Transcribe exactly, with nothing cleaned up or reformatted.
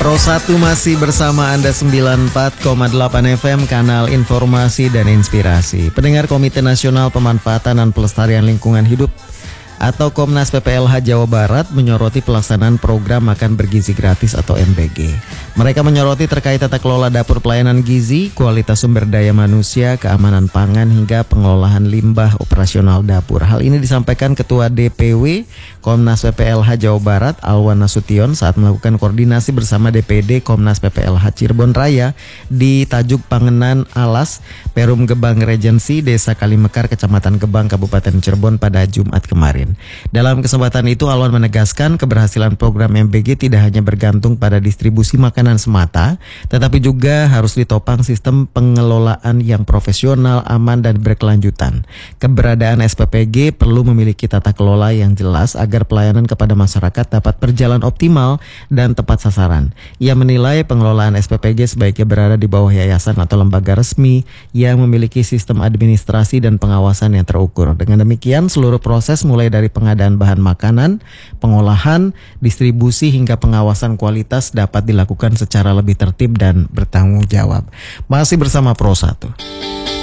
Pro satu masih bersama Anda sembilan puluh empat koma delapan F M, kanal informasi dan inspirasi. Pendengar Komite Nasional Pemanfaatan dan Pelestarian Lingkungan Hidup atau Komnas P P L H Jawa Barat menyoroti pelaksanaan program makan bergizi gratis atau M B G. Mereka menyoroti terkait tata kelola dapur pelayanan gizi, kualitas sumber daya manusia, keamanan pangan, hingga pengelolaan limbah operasional dapur. Hal ini disampaikan Ketua D P W Komnas P P L H Jawa Barat, Alwan Nasution, saat melakukan koordinasi bersama D P D Komnas P P L H Cirebon Raya di Tajuk Pangenan Alas, Perum Gebang Regency, Desa Kalimekar, Kecamatan Gebang, Kabupaten Cirebon pada Jumat kemarin. Dalam kesempatan itu, Alwan menegaskan keberhasilan program M B G tidak hanya bergantung pada distribusi makanan semata, tetapi juga harus ditopang sistem pengelolaan yang profesional, aman, dan berkelanjutan. Keberadaan S P P G perlu memiliki tata kelola yang jelas agar pelayanan kepada masyarakat dapat berjalan optimal dan tepat sasaran. Ia menilai pengelolaan S P P G sebaiknya berada di bawah yayasan atau lembaga resmi yang memiliki sistem administrasi dan pengawasan yang terukur. Dengan demikian, seluruh proses mulai dari pengadaan bahan makanan, pengolahan, distribusi, hingga pengawasan kualitas dapat dilakukan secara lebih tertib dan bertanggung jawab. Masih bersama Pro satu.